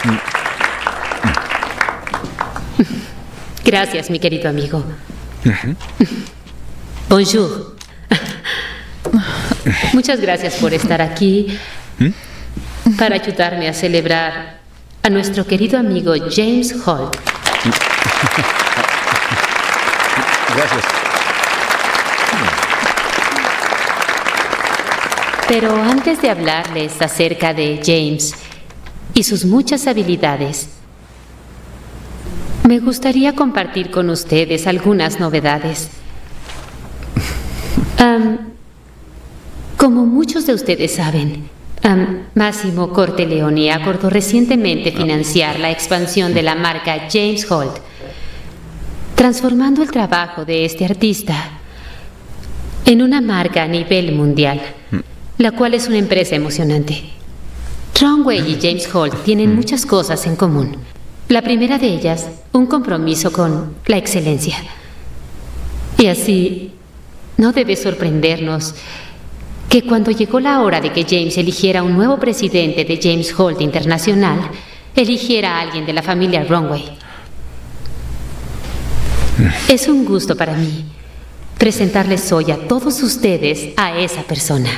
Gracias, mi querido amigo. Bonjour. Muchas gracias por estar aquí para ayudarme a celebrar a nuestro querido amigo James Holt. Gracias. Pero antes de hablarles acerca de James y sus muchas habilidades, me gustaría compartir con ustedes algunas novedades. Como muchos de ustedes saben, Massimo Corteleone acordó recientemente financiar la expansión de la marca James Holt, transformando el trabajo de este artista en una marca a nivel mundial, la cual es una empresa emocionante. Runway y James Holt tienen muchas cosas en común. La primera de ellas, un compromiso con la excelencia. Y así, no debe sorprendernos que cuando llegó la hora de que James eligiera un nuevo presidente de James Holt Internacional, eligiera a alguien de la familia Runway. Es un gusto para mí presentarles hoy a todos ustedes a esa persona.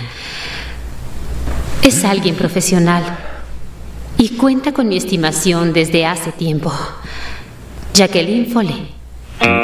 Es alguien profesional y cuenta con mi estimación desde hace tiempo. Jacqueline Foley.